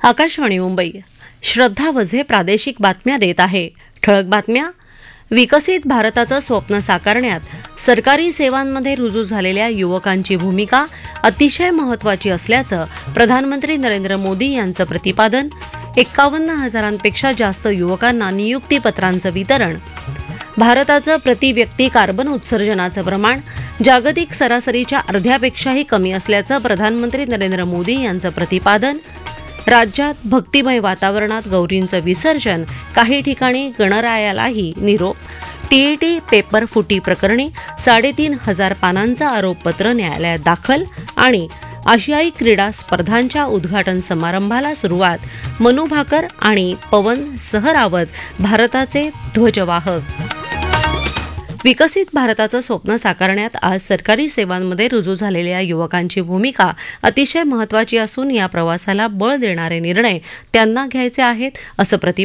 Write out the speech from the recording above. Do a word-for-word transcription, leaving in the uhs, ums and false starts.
आकाशवाणी मुंबई. श्रद्धा वझे प्रादेशिक बातम्या देत आहे. ठळक बातम्या. विकसित भारताचं स्वप्न साकारण्यात सरकारी सेवांमध्ये रुजू झालेल्या युवकांची भूमिका अतिशय महत्त्वाची असल्याचं प्रधानमंत्री नरेंद्र मोदी यांचं प्रतिपादन. एक्कावन्न हजारांपेक्षा जास्त युवकांना नियुक्तीपत्रांचं वितरण. भारताचं प्रति व्यक्ती कार्बन उत्सर्जनाचं प्रमाण जागतिक सरासरीच्या अर्ध्यापेक्षाही कमी असल्याचं प्रधानमंत्री नरेंद्र मोदी यांचं प्रतिपादन. राज्यात भक्तिमय वातावरणात गौरींचं विसर्जन, काही ठिकाणी गणरायालाही निरोप. टीईटी पेपर फुटी प्रकरणी साडेतीन हजार पानांचं आरोपपत्र न्यायालयात दाखल. आणि आशियाई क्रीडा स्पर्धांच्या उद्घाटन समारंभाला सुरुवात. मनू भाकर आणि पवन सहरावत भारताचे ध्वजवाहक. विकसित भारताचं स्वप्न साकारण्यात आज सरकारी सेवांमध्ये रुजू झालेल्या युवकांची भूमिका अतिशय महत्त्वाची असून या प्रवासाला बळ देणारे निर्णय त्यांना घ्यायचे आहेत असं प्रति